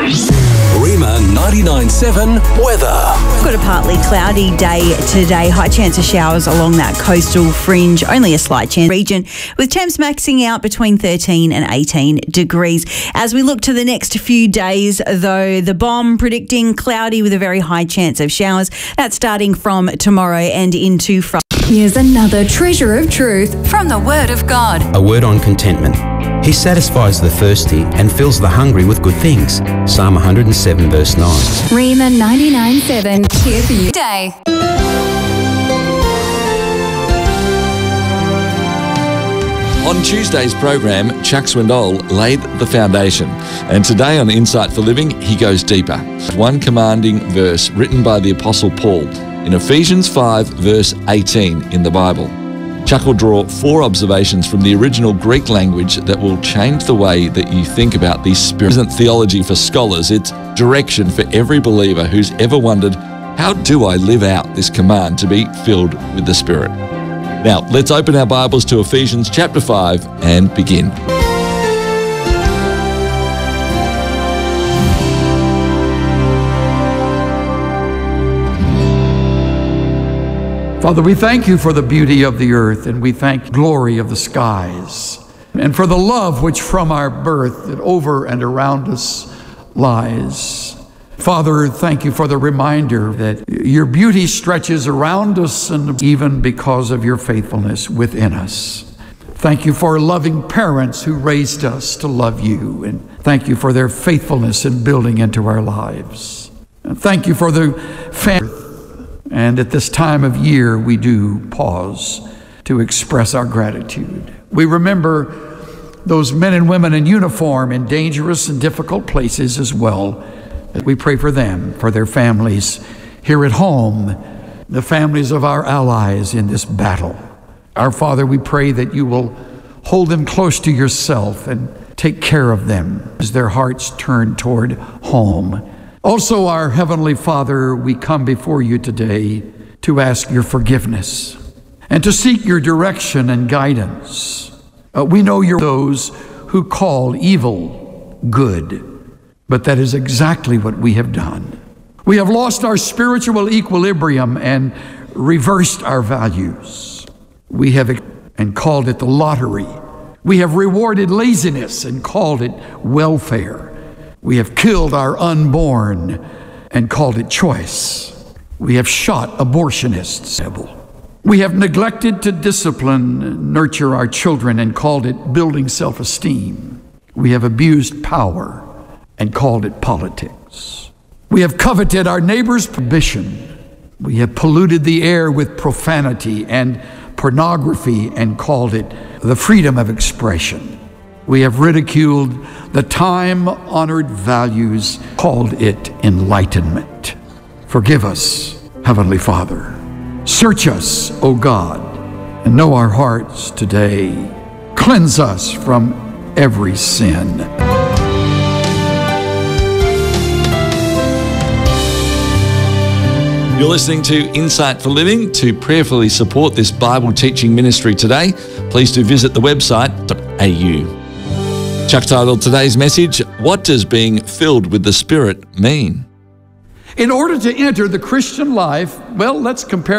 Rima 99.7 weather. Got a partly cloudy day today. High chance of showers along that coastal fringe. Only a slight chance region, with temps maxing out between 13 and 18 degrees. As we look to the next few days, though, the bomb predicting cloudy with a very high chance of showers. That's starting from tomorrow and into Friday. Here's another treasure of truth from the Word of God. A word on contentment. He satisfies the thirsty and fills the hungry with good things. Psalm 107 verse 9. Rima 99.7 here for you today. On Tuesday's program, Chuck Swindoll laid the foundation. And today on Insight for Living, he goes deeper. One commanding verse written by the Apostle Paul in Ephesians 5 verse 18 in the Bible. Chuck will draw 4 observations from the original Greek language that will change the way that you think about the Spirit. It isn't theology for scholars, it's direction for every believer who's ever wondered, how do I live out this command to be filled with the Spirit? Now, let's open our Bibles to Ephesians chapter 5 and begin. Father, we thank you for the beauty of the earth, and we thank glory of the skies, and for the love which from our birth that over and around us lies. Father, thank you for the reminder that your beauty stretches around us, and even because of your faithfulness within us. Thank you for loving parents who raised us to love you, and thank you for their faithfulness in building into our lives. And thank you for the family. And at this time of year, we do pause to express our gratitude. We remember those men and women in uniform in dangerous and difficult places as well. We pray for them, for their families here at home, the families of our allies in this battle. Our Father, we pray that you will hold them close to yourself and take care of them as their hearts turn toward home. Also, our Heavenly Father, we come before you today to ask your forgiveness and to seek your direction and guidance. We know you're those who call evil good, but that is exactly what we have done. We have lost our spiritual equilibrium and reversed our values. We have and called it the lottery. We have rewarded laziness and called it welfare. We have killed our unborn and called it choice. We have shot abortionists. We have neglected to discipline, nurture our children and called it building self-esteem. We have abused power and called it politics. We have coveted our neighbor's ambition. We have polluted the air with profanity and pornography and called it the freedom of expression. We have ridiculed the time-honored values, called it enlightenment. Forgive us, Heavenly Father. Search us, O God, and know our hearts today. Cleanse us from every sin. You're listening to Insight for Living. To prayerfully support this Bible teaching ministry today, please do visit the website .au. Chuck titled today's message, What Does Being Filled with the Spirit Mean? In order to enter the Christian life, well, let's compare